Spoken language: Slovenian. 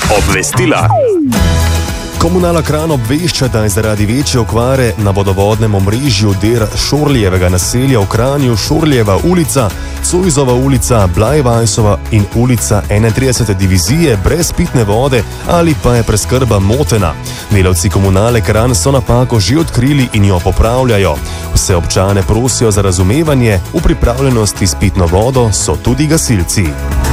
Obvestila. Komunala Kranj obvešča, da je zaradi večje okvare na vodovodnem omrežju del Šorlijevega naselja v Kranju Šorlijeva ulica, Cojzova ulica, Blajvajsova in ulica 31. divizije brez pitne vode ali pa je preskrba motena. Delavci Komunale Kranj so napako že odkrili in jo popravljajo. Vse občane prosijo za razumevanje, v pripravljenosti s pitno vodo so tudi gasilci.